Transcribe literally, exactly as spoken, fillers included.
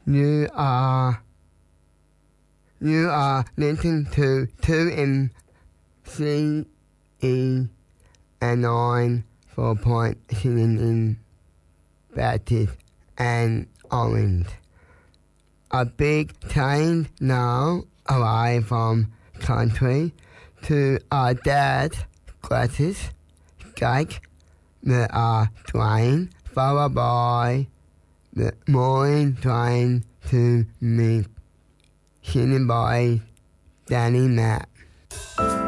You are you are listening to two M C E and nine four point seven in Baptist and Orange. A big change now away from country to our dad's glasses, cake, that are train followed by the morning train to meet Sydney by Danny Matt.